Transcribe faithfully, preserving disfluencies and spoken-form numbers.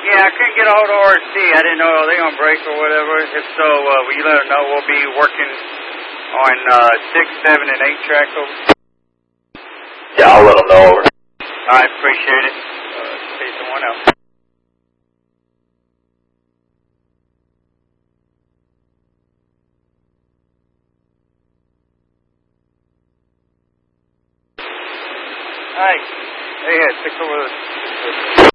Yeah, I couldn't get a hold of R C. I didn't know are they on break or whatever. If so, uh, will you let them know we'll be working on uh, six, seven, and eight track over? Yeah, I'll let them know. Over. I appreciate it. Uh, see someone else. Hey, hey, yeah, six over.